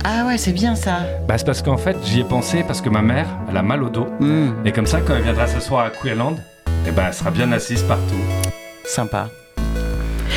Ah ouais, c'est bien ça. Bah c'est parce qu'en fait j'y ai pensé parce que ma mère, elle a mal au dos. Et comme ça quand elle viendra ce soir à Queerland, eh ben elle sera bien assise partout. Sympa.